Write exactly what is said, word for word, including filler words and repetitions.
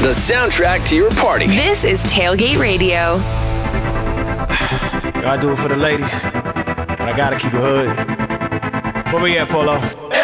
the soundtrack to your party. This is Tailgate Radio. I do it for the ladies, but I gotta keep it hood. Where we at, Polo?